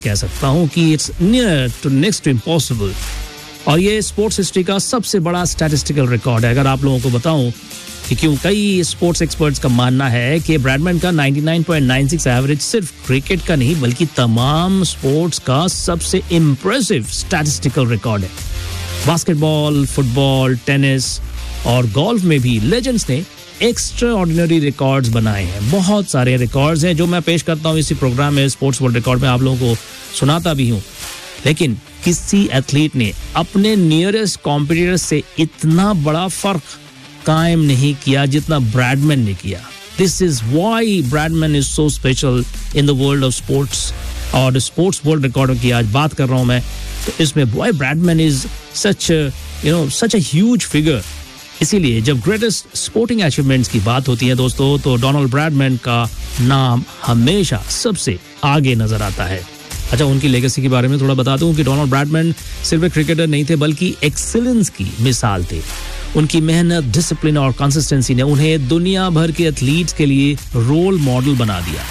कह सकता हूं कि it's near to next to impossible. और ये स्पोर्ट्स हिस्ट्री का सबसे बड़ा स्टैटिस्टिकल रिकॉर्ड है। अगर आप लोगों को बताऊं कि क्यों, कई स्पोर्ट्स एक्सपर्ट्स का मानना है कि ब्रैडमैन का 99.96 एवरेज सिर्फ क्रिकेट का नहीं बल्कि तमाम स्पोर्ट्स का सबसे इम्प्रेसिव स्टैटिस्टिकल रिकॉर्ड है। बास्केटबॉल, फुटबॉल, टेनिस और गोल्फ में भी लेजेंड्स ने एक्स्ट्रा ऑर्डिनरी रिकॉर्ड्स बनाए हैं। बहुत सारे रिकॉर्ड्स हैं जो मैं पेश करता हूँ इसी प्रोग्राम में, स्पोर्ट्स वर्ल्ड रिकॉर्ड में, आप लोगों को सुनाता भी हूँ। लेकिन किसी एथलीट ने अपने नियरेस्ट कॉम्पिटिटर से इतना बड़ा फर्क कायम नहीं किया जितना ब्रैडमैन ने किया। This is why Bradman is so special in the world of sports. और स्पोर्ट्स वर्ल्ड रिकॉर्ड की आज बात कर रहा हूं मैं, तो इसमें why Bradman is such a huge figure. इसीलिए जब ग्रेटेस्ट स्पोर्टिंग अचीवमेंट्स की बात होती है दोस्तों, तो डोनाल्ड ब्रैडमैन का नाम हमेशा सबसे आगे नजर आता है। अच्छा, उनकी लेगेसी के बारे में थोड़ा बता दूं कि डोनाल्ड ब्रैडमैन सिर्फ एक क्रिकेटर नहीं थे बल्कि एक्सीलेंस की मिसाल थे। उनकी मेहनत, डिसिप्लिन और कंसिस्टेंसी ने उन्हें दुनिया भर के एथलीट्स के लिए रोल मॉडल बना दिया।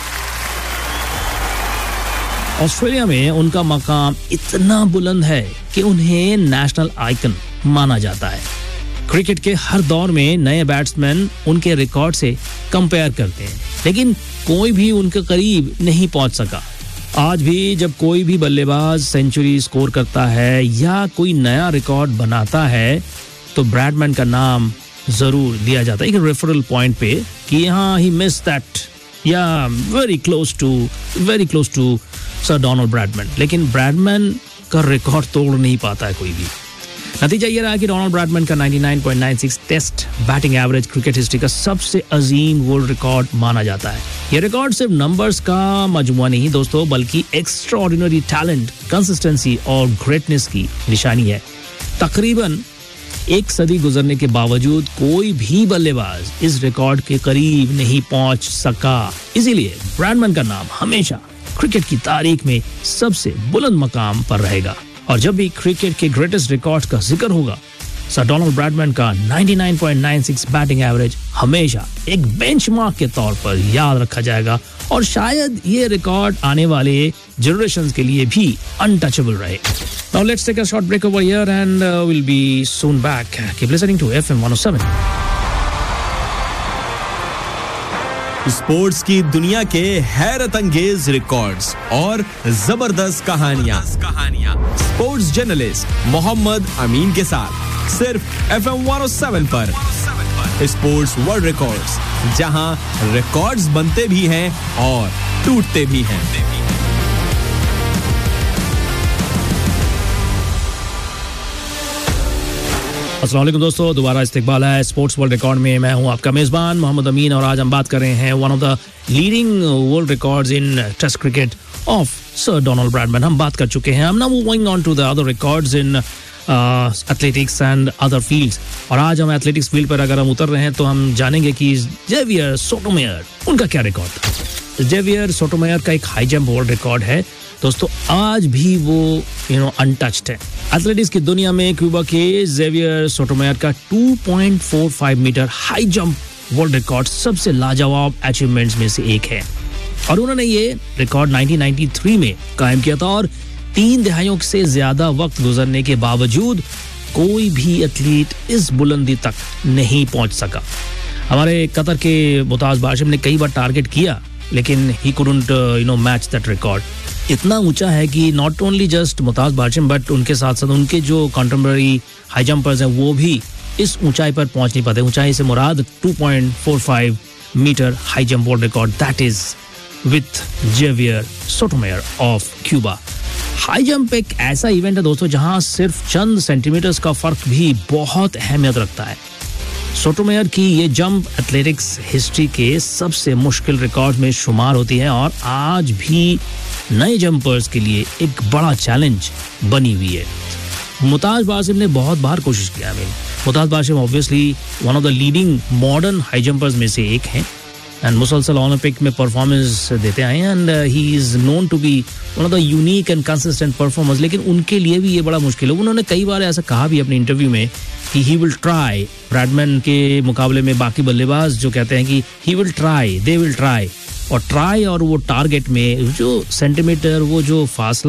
ऑस्ट्रेलिया में उनका मकाम इतना बुलंद है कि उन्हें नेशनल आइकन माना जाता है। क्रिकेट के हर दौर में नए बैट्समैन उनके रिकॉर्ड से कंपेयर करते हैं, लेकिन कोई भी उनके करीब नहीं पहुंच सका। आज भी जब कोई भी बल्लेबाज सेंचुरी स्कोर करता है या कोई नया रिकॉर्ड बनाता है तो ब्रैडमैन का नाम जरूर लिया जाता है एक रेफरल पॉइंट पे कि हाँ, ही मिस दैट या very close to sir Donald Bradman. लेकिन ब्रैडमैन का रिकॉर्ड तोड़ नहीं पाता है कोई भी। नतीजा ये रहा कि डोनाल्ड ब्रैडमैन का 99.96 test batting average cricket history का सबसे अजीम वर्ल्ड रिकॉर्ड माना जाता है। ये रिकॉर्ड सिर्फ नंबर्स का मजमुआ नहीं दोस्तों, बल्कि एक्स्ट्राऑर्डिनरी टैलेंट, कंसिस्टेंसी और ग्रेटनेस की निशानी है। तकरीबन एक सदी गुजरने के बावजूद कोई भी बल्लेबाज इस रिकॉर्ड के करीब नहीं पहुंच सका। इसीलिए ब्रैडमैन का नाम हमेशा क्रिकेट की तारीख में सबसे बुलंद मकाम पर रहेगा। और जब भी क्रिकेट के ग्रेटेस्ट रिकॉर्ड का जिक्र होगा, सर डोनाल्ड ब्रैडमैन का 99.96 बैटिंग एवरेज हमेशा एक बेंचमार्क के तौर पर याद रखा जाएगा। और शायद ये रिकॉर्ड आने वाले जनरेशंस के लिए भी अनटचेबल रहे। Now let's take a short break over here and we'll be soon back. Keep listening to FM 107. Sports की दुनिया के हैरत अंगेज रिकॉर्ड्स और जबरदस्त कहानियां। स्पोर्ट्स जर्नलिस्ट मोहम्मद अमीन के साथ सिर्फ FM 107 पर स्पोर्ट्स वर्ल्ड रिकॉर्ड्स, जहां रिकॉर्ड्स बनते भी हैं और टूटते भी हैं। अस्सलाम वालेकुम दोस्तों, दोबारा इस्तकबाल है स्पोर्ट्स वर्ल्ड रिकॉर्ड में। मैं हूं आपका मेजबान मोहम्मद अमीन और आज हम बात कर रहे हैं one of the leading world records in test cricket of sir Donald Bradman. हम बात कर चुके हैं। हम now moving on to the other records in athletics and other fields. और आज हम एथलेटिक्स फील्ड पर अगर हम उतर रहे हैं तो हम जानेंगे कि जेवियर सोटोमेयर, उनका क्या रिकॉर्ड था। जेवियर सोटोमेयर का एक हाई जंप वर्ल्ड रिकॉर्ड है दोस्तों, आज भी वो अनटच्ड है। एथलेटिक्स की दुनिया में क्यूबा के जेवियर सोटोमेयर का 2.45 metre high jump world record सबसे लाजवाब अचीवमेंट्स में से एक है। और उन्होंने ये रिकॉर्ड 1993 में कायम किया था और 3 दहाइयों से ज्यादा वक्त गुजरने के बावजूद कोई भी एथलीट इस बुलंदी तक नहीं पहुंच सका। हमारे कतर के मुताज बाशिम ने कई बार टारगेट किया, लेकिन he couldn't match that record. इतना ऊंचा है कि नॉट ओनली जस्ट मुताज बाशिम बट उनके साथ साथ उनके जो कंटेम्पररी हाई जंपर्स हैं वो भी इस ऊंचाई पर पहुंच नहीं पाते। ऊंचाई से मुराद 2.45 metre high jump world record, that is with Xavier सोटोमेयर of Cuba. High jump एक ऐसा इवेंट है दोस्तों जहां सिर्फ चंद सेंटीमीटर्स का फर्क भी बहुत अहमियत रखता है। सोटोमेयर की ये जंप एथलेटिक्स हिस्ट्री के सबसे मुश्किल रिकॉर्ड में शुमार होती है और आज भी नए जंपर्स के लिए एक बड़ा चैलेंज बनी हुई है। मुताज बासिम ने बहुत बार कोशिश किया। मुताज Basim obviously one of the leading modern high jumpers में से एक हैं एंड मुसलसल ओलंपिक में परफॉर्मेंस देते आए हैं and he is known to be one of the unique and consistent performers. लेकिन उनके लिए भी ये बड़ा मुश्किल है। उन्होंने कई बार ऐसा कहा भी अपने इंटरव्यू में कि ही विल ट्राई। ब्रैडमैन के मुकाबले में बाकी बल्लेबाज जो कहते हैं कि he will try, they will try, और ट्राई और वो टारगेट में जो सेंटीमीटर, वो जो फासला